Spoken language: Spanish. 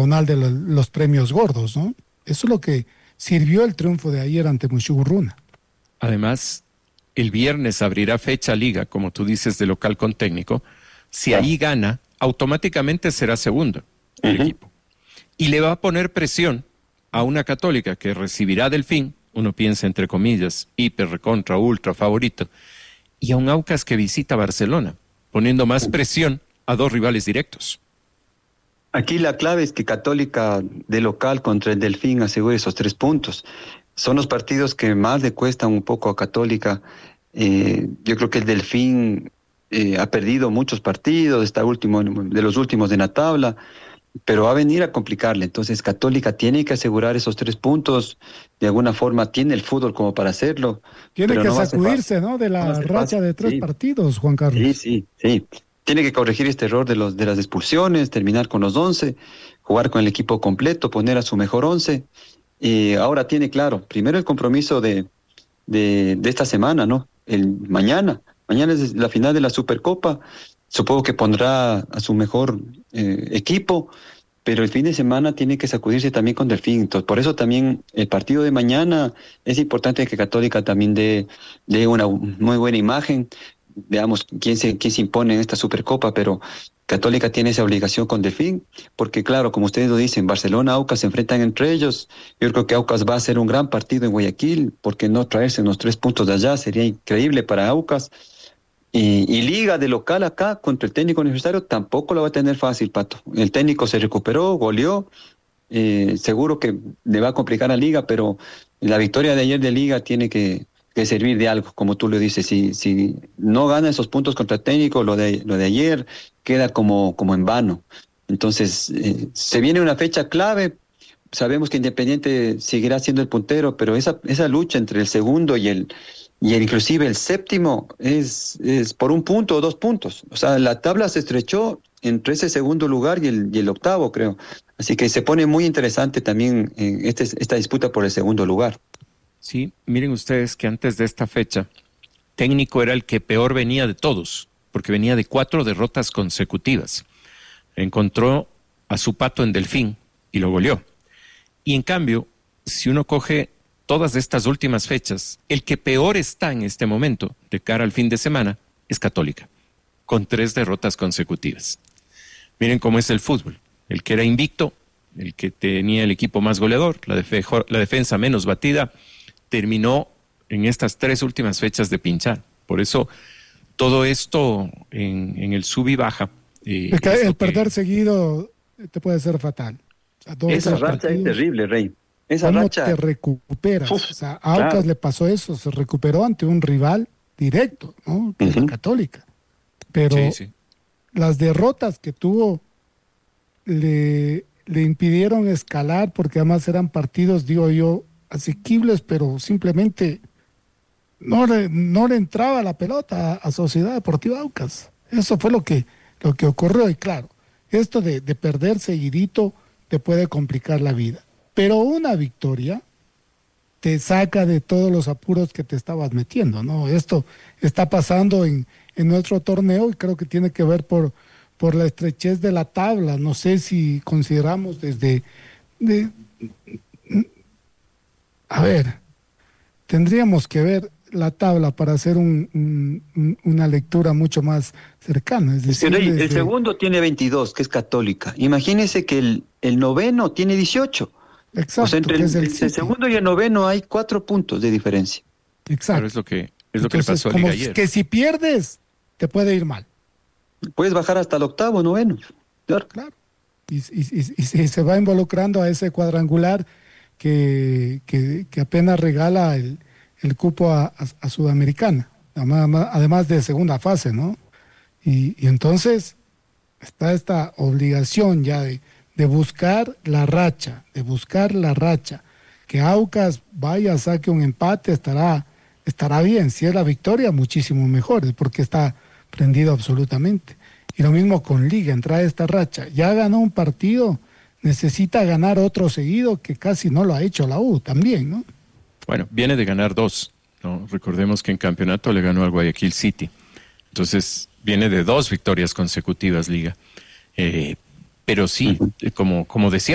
octagonal de los premios gordos, ¿no? Eso es lo que sirvió el triunfo de ayer ante Mushugurruna. Además, el viernes abrirá fecha Liga, como tú dices, de local con técnico. Si ahí gana, automáticamente será segundo el equipo. Y le va a poner presión a una Católica que recibirá Delfín, uno piensa entre comillas, hiper, recontra, ultra, favorito, y a un Aucas que visita Barcelona, poniendo más presión a dos rivales directos. Aquí la clave es que Católica de local contra el Delfín asegure esos 3 puntos. Son los partidos que más le cuestan un poco a Católica. Yo creo que el Delfín ha perdido muchos partidos, está último de los últimos de la tabla, pero va a venir a complicarle. Entonces Católica tiene que asegurar esos 3 puntos. De alguna forma tiene el fútbol como para hacerlo. Tiene pero que no sacudirse, ¿no? De la racha de 3 partidos, Juan Carlos. Sí. Tiene que corregir este error de las expulsiones, terminar con los 11, jugar con el equipo completo, poner a su mejor 11. Ahora tiene claro, primero el compromiso de esta semana, ¿no? Mañana es la final de la Supercopa. Supongo que pondrá a su mejor equipo, pero el fin de semana tiene que sacudirse también con Delfín. Entonces, por eso también el partido de mañana es importante que Católica también dé una muy buena imagen. Veamos quién se impone en esta Supercopa, pero Católica tiene esa obligación con Delfín, porque claro, como ustedes lo dicen, Barcelona, Aucas se enfrentan entre ellos. Yo creo que Aucas va a hacer un gran partido en Guayaquil, porque no traerse unos 3 puntos de allá sería increíble para Aucas. Y Liga de local acá contra el técnico universitario tampoco lo va a tener fácil, Pato. El técnico se recuperó, goleó, seguro que le va a complicar a Liga, pero la victoria de ayer de Liga tiene que servir de algo, como tú lo dices. Si no gana esos puntos contra el técnico, lo de ayer queda como en vano. Entonces, se viene una fecha clave. Sabemos que Independiente seguirá siendo el puntero, pero esa lucha entre el segundo y el inclusive el séptimo es por 1 punto o 2 puntos. O sea, la tabla se estrechó entre ese segundo lugar y el octavo, creo. Así que se pone muy interesante también esta disputa por el segundo lugar. Sí, miren ustedes que antes de esta fecha, técnico era el que peor venía de todos, porque venía de 4 derrotas consecutivas. Encontró a su Pato en Delfín y lo goleó. Y en cambio, si uno coge todas estas últimas fechas, el que peor está en este momento, de cara al fin de semana, es Católica, con 3 derrotas consecutivas. Miren cómo es el fútbol. El que era invicto, el que tenía el equipo más goleador, la defensa menos batida, terminó en estas 3 últimas fechas de pinchar. Por eso, todo esto en el sub y baja. Es que el perder seguido te puede ser fatal. O sea, esa racha es terrible, Rey. Esa racha te recuperas. O sea, a Aucas le pasó eso, se recuperó ante un rival directo, ¿no? Que es la Católica. Pero las derrotas que tuvo le impidieron escalar, porque además eran partidos, digo yo, asequibles, pero simplemente no le entraba la pelota a Sociedad Deportiva Aucas. Eso fue lo que ocurrió. Y claro, esto de perder seguidito te puede complicar la vida. Pero una victoria te saca de todos los apuros que te estabas metiendo, ¿no? Esto está pasando en nuestro torneo y creo que tiene que ver por la estrechez de la tabla. No sé si consideramos a ver, tendríamos que ver la tabla para hacer una lectura mucho más cercana. Es decir, el segundo tiene 22, que es Católica. Imagínese que el noveno tiene 18. Exacto, o sea, entre el segundo y el noveno hay 4 puntos de diferencia. Exacto. Pero es lo que le pasó a Liga ayer. Que si pierdes, te puede ir mal. Puedes bajar hasta el octavo, noveno. Claro. Y se va involucrando a ese cuadrangular que apenas regala el cupo a Sudamericana, además de segunda fase, ¿no? Y entonces está esta obligación ya de buscar la racha, que Aucas vaya, saque un empate, estará bien. Si es la victoria, muchísimo mejor, porque está prendido absolutamente. Y lo mismo con Liga, entrar a esta racha. Ya ganó un partido, necesita ganar otro seguido, que casi no lo ha hecho la U también, ¿no? Bueno, viene de ganar 2, ¿no? Recordemos que en campeonato le ganó al Guayaquil City. Entonces, viene de 2 victorias consecutivas Liga. Pero sí, como decía